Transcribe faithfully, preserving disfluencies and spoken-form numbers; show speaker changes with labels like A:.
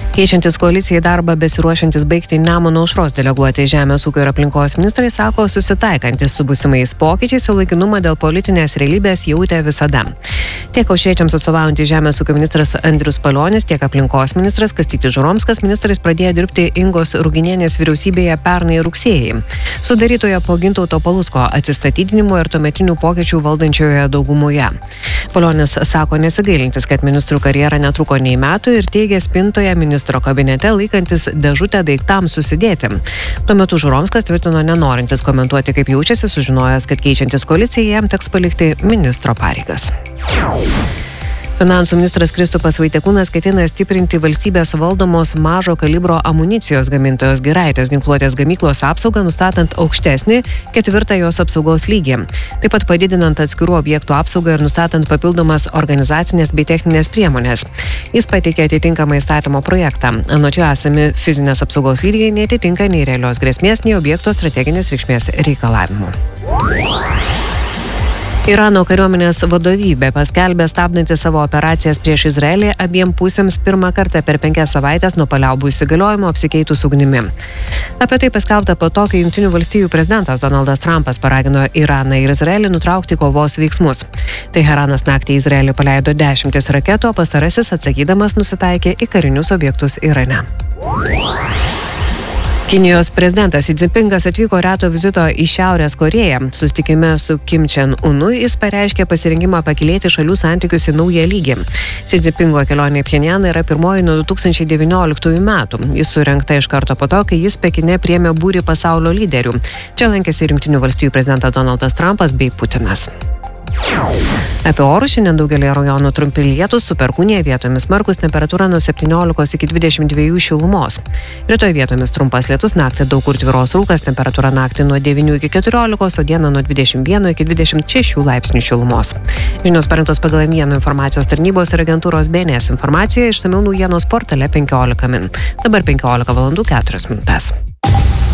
A: Keičiantis koalicijai darbą besiruošiantis baigti Nemuno aušros deleguoti Žemės ūkio ir aplinkos ministrai sako susitaikantis su būsimais pokyčiais, o laikinumą dėl politinės realybės jautė visada. Tiek aušriečiams atstovaujantys Žemės ūkio ministras Andrius Palionis, tiek aplinkos ministras Kastytis Žuromskas ministrais pradėjo dirbti Ingos Ruginienės vyriausybėje pernai rugsėjį. Sudarytoje po Gintauto Palucko atsistatydinimo ir tuometinių pokyčių valdančioje daugumoje. Palionis sako nesigailintis, kad ministrų karjera netruko nei metų ir teigia spintoje ministro kabinete laikantis dėžutę daiktams susidėti. Tuo metu Žuromskas tvirtino nenorintis komentuoti, kaip jaučiasi, sužinojęs, kad keičiantis koalicijai jam teks palikti ministro pareigas. Finansų ministras Kristupas Vaitekūnas ketina stiprinti valstybės valdomos mažo kalibro amunicijos gamintojos Giraitės ginkluotės gamyklos apsaugą, nustatant aukštesnį ketvirtą jos apsaugos lygį. Taip pat padidinant atskirų objektų apsaugą ir nustatant papildomas organizacinės bei techninės priemonės. Jis pateikė atitinkamą įstatymo projektą. Anot jo esami fizinės apsaugos lygiai neatitinka nei realios grėsmės, nei objekto strateginės reikšmės reikalavimų. Irano kariuomenės vadovybė paskelbė stabdanti savo operacijas prieš Izraelį abiem pusėms pirmą kartą per penkias savaitės nuo paliaubų įsigaliojimo apsikeitus ugnimi. Apie tai paskelbta po to, kai Jungtinių valstijų prezidentas Donaldas Trumpas paragino Iraną ir Izraelį nutraukti kovos veiksmus. Teheranas naktį į Izraelį paleido dešimtis raketų, o pastarasis atsakydamas nusitaikė į karinius objektus Irane. Kinijos prezidentas Xi Jinpingas atvyko reto vizito į Šiaurės Korėją. Susitikime su Kim Chen Unu jis pareiškė pasirengimą pakilėti šalių santykius į naują lygį. Xi Jinpingo kelionė į Pchenjaną yra pirmoji nuo du tūkstančiai devynioliktųjų metų. Jis surengta iš karto po to, kai jis Pekine priėmė būrį pasaulio lyderių. Čia lankėsi ir Jungtinių valstijų prezidentas Donaldas Trumpas bei Putinas. Apie orus šiandien daugelį rajonų trumpi lietūs, su perkūnija, vietomis smarkus, temperatūra nuo septyniolikos iki dvidešimt dviejų šilumos. Rytoj vietomis trumpas lietus, naktį daug kur tvyros rūkas, temperatūra naktį nuo devynių iki keturiolikos, o dieną nuo dvidešimt vieno iki dvidešimt šešių laipsnių šilumos. Žinios parengtos pagal Naujienų informacijos tarnybos ir agentūros B N S informaciją, išsamiau naujienos portale penkiolika min. Dabar penkiolika valandų keturios minutės.